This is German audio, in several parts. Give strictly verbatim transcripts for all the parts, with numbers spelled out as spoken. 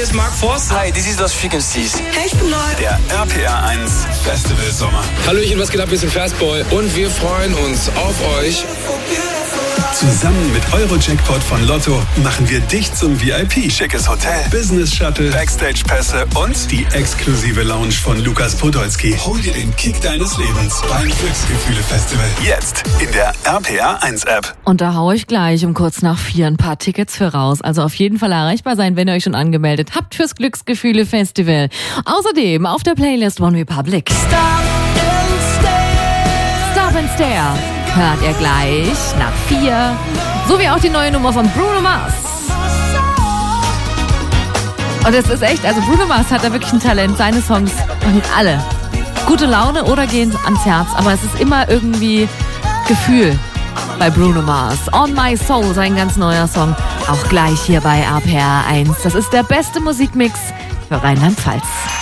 hier ist Mark Forster. Hi, this is Lost Frequencies. Hey, ich bin Lloyd. Der R P R eins Festival Sommer. Hallöchen, was geht ab? Wir sind Fastboy und wir freuen uns auf euch. Zusammen mit Euro-Jackpot von Lotto machen wir dich zum V I P. Schickes Hotel, Business-Shuttle, Backstage-Pässe und die exklusive Lounge von Lukas Podolski. Hol dir den Kick deines Lebens beim Glücksgefühle-Festival. Jetzt in der R P R eins App. Und da hau ich gleich um kurz nach vier ein paar Tickets für raus. Also auf jeden Fall erreichbar sein, wenn ihr euch schon angemeldet habt fürs Glücksgefühle-Festival. Außerdem auf der Playlist One Republic. Stop and Stare. Stop and Stare. Hört ihr gleich nach vier. So wie auch die neue Nummer von Bruno Mars. Und es ist echt, also Bruno Mars hat da wirklich ein Talent. Seine Songs machen alle gute Laune oder gehen ans Herz. Aber es ist immer irgendwie Gefühl bei Bruno Mars. On My Soul, sein ganz neuer Song. Auch gleich hier bei R P R eins. Das ist der beste Musikmix für Rheinland-Pfalz.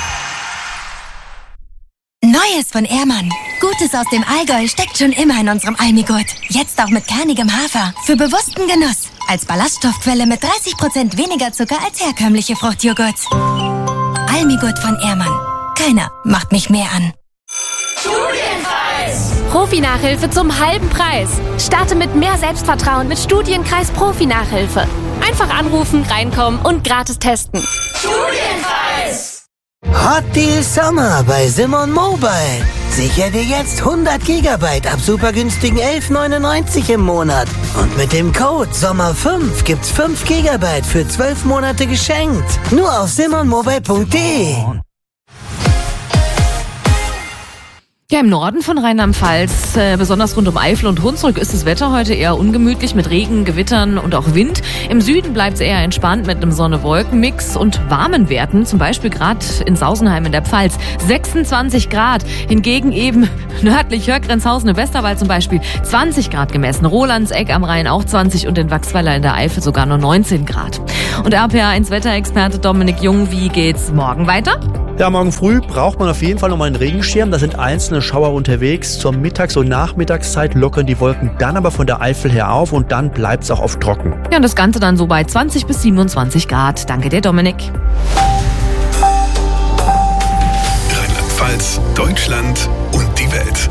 Neues von Ehrmann. Gutes aus dem Allgäu steckt schon immer in unserem Almigurt. Jetzt auch mit kernigem Hafer. Für bewussten Genuss. Als Ballaststoffquelle mit dreißig Prozent weniger Zucker als herkömmliche Fruchtjoghurts. Almigurt von Ehrmann. Keiner macht mich mehr an. Studienkreis! Profi-Nachhilfe zum halben Preis. Starte mit mehr Selbstvertrauen mit Studienkreis Profi-Nachhilfe. Einfach anrufen, reinkommen und gratis testen. Studienkreis! Hot Deal Summer bei Simon Mobile. Sicher dir jetzt hundert Gigabyte ab super günstigen elf neunundneunzig im Monat. Und mit dem Code Sommer fünf gibt's fünf Gigabyte für zwölf Monate geschenkt. Nur auf simon mobile punkt de. Ja, im Norden von Rheinland-Pfalz, äh, besonders rund um Eifel und Hunsrück, ist das Wetter heute eher ungemütlich mit Regen, Gewittern und auch Wind. Im Süden bleibt es eher entspannt mit einem Sonne-Wolken-Mix und warmen Werten. Zum Beispiel gerade in Sausenheim in der Pfalz sechsundzwanzig Grad. Hingegen eben nördlich Hörgrenzhausen im Westerwald zum Beispiel zwanzig Grad gemessen. Rolandseck am Rhein auch zwanzig und in Wachsweiler in der Eifel sogar nur neunzehn Grad. Und R P R eins Wetterexperte Dominik Jung, wie geht's morgen weiter? Ja, morgen früh braucht man auf jeden Fall nochmal einen Regenschirm. Da sind einzelne Schauer unterwegs. Zur Mittags- und Nachmittagszeit lockern die Wolken dann aber von der Eifel her auf und dann bleibt es auch oft trocken. Ja, und das Ganze dann so bei zwanzig bis siebenundzwanzig Grad. Danke dir, Dominik. Rheinland-Pfalz, Deutschland und die Welt.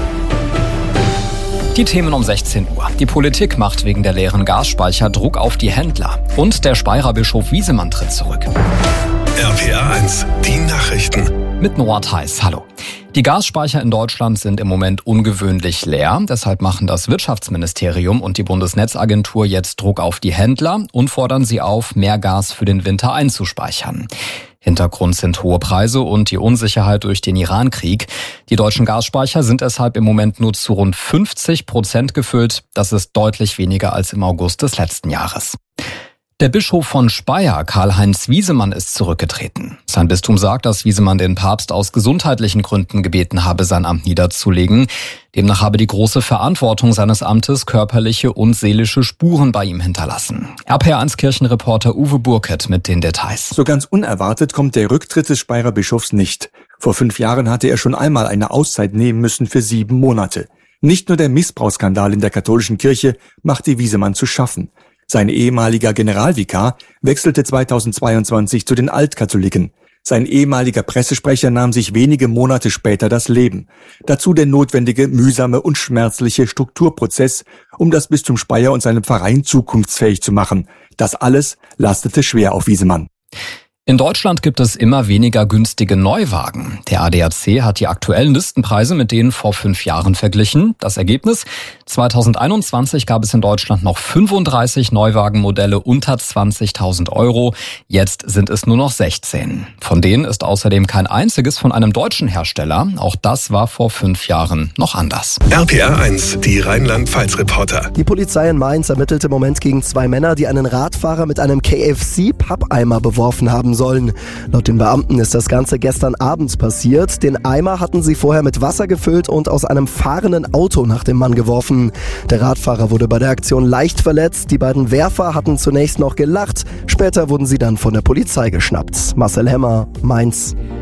Die Themen um sechzehn Uhr. Die Politik macht wegen der leeren Gasspeicher Druck auf die Händler. Und der Speyerer Bischof Wiesemann tritt zurück. R P R eins, die Nachrichten. Mit Noah Theis, hallo. Die Gasspeicher in Deutschland sind im Moment ungewöhnlich leer. Deshalb machen das Wirtschaftsministerium und die Bundesnetzagentur jetzt Druck auf die Händler und fordern sie auf, mehr Gas für den Winter einzuspeichern. Hintergrund sind hohe Preise und die Unsicherheit durch den Iran-Krieg. Die deutschen Gasspeicher sind deshalb im Moment nur zu rund fünfzig Prozent gefüllt. Das ist deutlich weniger als im August des letzten Jahres. Der Bischof von Speyer, Karl-Heinz Wiesemann, ist zurückgetreten. Sein Bistum sagt, dass Wiesemann den Papst aus gesundheitlichen Gründen gebeten habe, sein Amt niederzulegen. Demnach habe die große Verantwortung seines Amtes körperliche und seelische Spuren bei ihm hinterlassen. R P R eins Kirchenreporter Uwe Burkert mit den Details. So ganz unerwartet kommt der Rücktritt des Speyerer Bischofs nicht. Vor fünf Jahren hatte er schon einmal eine Auszeit nehmen müssen für sieben Monate. Nicht nur der Missbrauchsskandal in der katholischen Kirche machte Wiesemann zu schaffen. Sein ehemaliger Generalvikar wechselte zweitausendzweiundzwanzig zu den Altkatholiken. Sein ehemaliger Pressesprecher nahm sich wenige Monate später das Leben. Dazu der notwendige, mühsame und schmerzliche Strukturprozess, um das Bistum Speyer und seinen Pfarreien zukunftsfähig zu machen. Das alles lastete schwer auf Wiesemann. In Deutschland gibt es immer weniger günstige Neuwagen. Der A D A C hat die aktuellen Listenpreise mit denen vor fünf Jahren verglichen. Das Ergebnis? zweitausendeinundzwanzig gab es in Deutschland noch fünfunddreißig Neuwagenmodelle unter zwanzigtausend Euro. Jetzt sind es nur noch sechzehn. Von denen ist außerdem kein einziges von einem deutschen Hersteller. Auch das war vor fünf Jahren noch anders. R P R eins, die Rheinland-Pfalz-Reporter. Die Polizei in Mainz ermittelt im Moment gegen zwei Männer, die einen Radfahrer mit einem K F C-Pappeimer beworfen haben sollen. Laut den Beamten ist das Ganze gestern abends passiert. Den Eimer hatten sie vorher mit Wasser gefüllt und aus einem fahrenden Auto nach dem Mann geworfen. Der Radfahrer wurde bei der Aktion leicht verletzt. Die beiden Werfer hatten zunächst noch gelacht. Später wurden sie dann von der Polizei geschnappt. Marcel Hemmer, Mainz.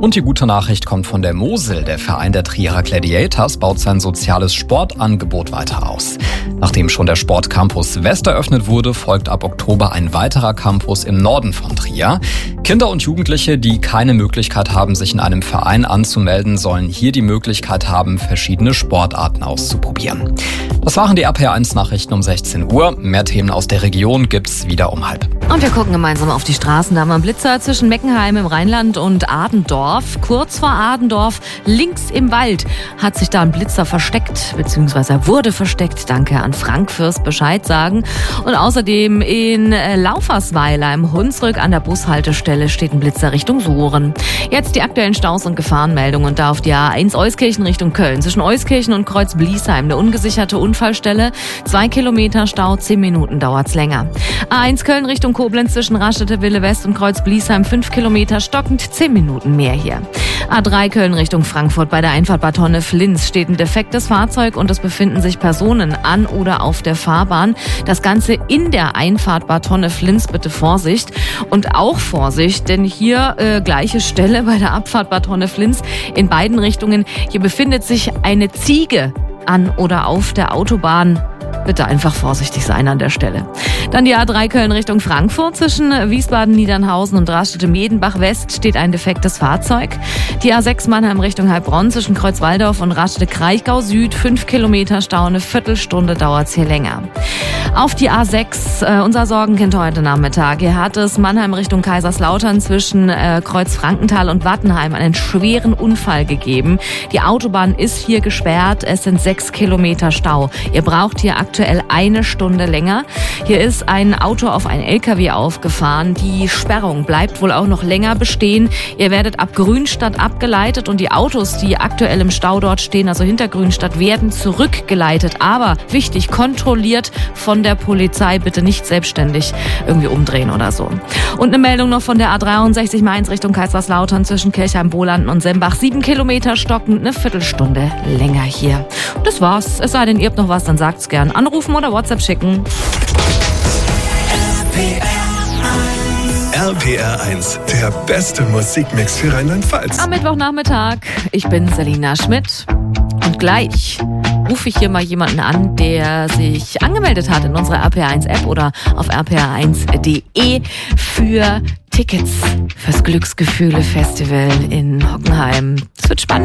Und die gute Nachricht kommt von der Mosel. Der Verein der Trierer Gladiators baut sein soziales Sportangebot weiter aus. Nachdem schon der Sportcampus West eröffnet wurde, folgt ab Oktober ein weiterer Campus im Norden von Trier. Kinder und Jugendliche, die keine Möglichkeit haben, sich in einem Verein anzumelden, sollen hier die Möglichkeit haben, verschiedene Sportarten auszuprobieren. Das waren die R P R eins Nachrichten um sechzehn Uhr. Mehr Themen aus der Region gibt's wieder um halb. Und wir gucken gemeinsam auf die Straßen. Da haben wir einen Blitzer zwischen Meckenheim im Rheinland und Adendorf. Kurz vor Adendorf, links im Wald, hat sich da ein Blitzer versteckt, beziehungsweise er wurde versteckt. Danke an Frank fürs Bescheid sagen. Und außerdem in Laufersweiler im Hunsrück an der Bushaltestelle steht ein Blitzer Richtung Sohren. Jetzt die aktuellen Staus und Gefahrenmeldungen. Und da auf die A eins Euskirchen Richtung Köln. Zwischen Euskirchen und Kreuz-Bliesheim eine ungesicherte Unfallstelle. Zwei Kilometer Stau, zehn Minuten dauert's länger. A eins Köln Richtung Koblenz zwischen Raststätte-Wille West und Kreuz-Bliesheim. Fünf Kilometer stockend, zehn Minuten mehr hier. A drei Köln Richtung Frankfurt bei der Einfahrt Bad Honnef-Linz steht ein defektes Fahrzeug und es befinden sich Personen an oder auf der Fahrbahn. Das Ganze in der Einfahrt Bad Honnef-Linz, bitte Vorsicht. Und auch Vorsicht, denn hier äh, gleiche Stelle bei der Abfahrt Bad Honnef-Linz in beiden Richtungen. Hier befindet sich eine Ziege an oder auf der Autobahn. Bitte einfach vorsichtig sein an der Stelle. Dann die A drei Köln Richtung Frankfurt. Zwischen Wiesbaden, Niedernhausen und Raststätte-Medenbach West steht ein defektes Fahrzeug. Die A sechs Mannheim Richtung Heilbronn zwischen Kreuzwaldorf und Raststätte-Kraichgau Süd. Fünf Kilometer Stau, eine Viertelstunde dauert's hier länger. Auf die A sechs, äh, unser Sorgenkind heute Nachmittag. Hier hat es Mannheim Richtung Kaiserslautern zwischen äh, Kreuz-Frankenthal und Wattenheim einen schweren Unfall gegeben. Die Autobahn ist hier gesperrt. Es sind sechs Kilometer Stau. Ihr braucht hier aktuell eine Stunde länger. Hier ist ein Auto auf ein L K W aufgefahren. Die Sperrung bleibt wohl auch noch länger bestehen. Ihr werdet ab Grünstadt abgeleitet und die Autos, die aktuell im Stau dort stehen, also hinter Grünstadt, werden zurückgeleitet. Aber wichtig, kontrolliert von der Polizei. Bitte nicht selbstständig irgendwie umdrehen oder so. Und eine Meldung noch von der A dreiundsechzig Mainz Richtung Kaiserslautern zwischen Kirchheim-Bolanden und Sembach. Sieben Kilometer stockend, eine Viertelstunde länger hier. Und das war's. Es sei denn, ihr habt noch was, dann sagt's gern. Anrufen oder WhatsApp schicken. R P R eins, der beste Musikmix für Rheinland-Pfalz. Am Mittwochnachmittag, ich bin Selina Schmidt und gleich rufe ich hier mal jemanden an, der sich angemeldet hat in unserer R P R eins App oder auf r p r eins punkt d e für Tickets fürs Glücksgefühle Festival in Hockenheim. Es wird spannend.